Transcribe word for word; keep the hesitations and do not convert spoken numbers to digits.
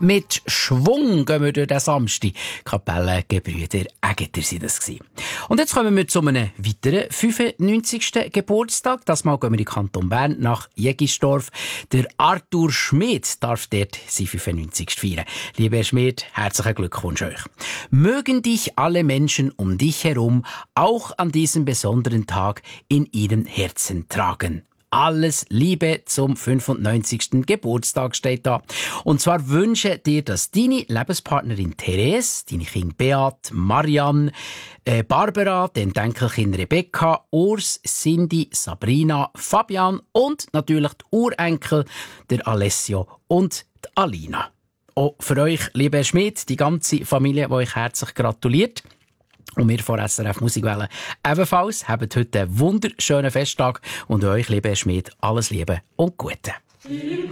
Mit Schwung gehen wir durch den Samstag. Kapellengebrüder Äggeter sind das gewesen. Und jetzt kommen wir zu einem weiteren fünfundneunzigsten Geburtstag. Das Mal gehen wir in den Kanton Bern nach Jägisdorf. Der Arthur Schmid darf dort sein fünfundneunzigsten feiern. Lieber Herr Schmid, herzlichen Glückwunsch euch. Mögen dich alle Menschen um dich herum auch an diesem besonderen Tag in ihren Herzen tragen. Alles Liebe zum fünfundneunzigsten Geburtstag steht da. Und zwar wünsche dir, dass deine Lebenspartnerin Therese, deine Kinder Beat, Marianne, äh, Barbara, den Enkelkind Rebecca, Urs, Cindy, Sabrina, Fabian und natürlich die Urenkel, der Alessio und die Alina. Auch für euch, lieber Herr Schmid, die ganze Familie, die euch herzlich gratuliert. Und wir von S R F Musikwelle ebenfalls haben heute einen wunderschönen Festtag und euch, lieber Herr Schmid, alles Liebe und Gute.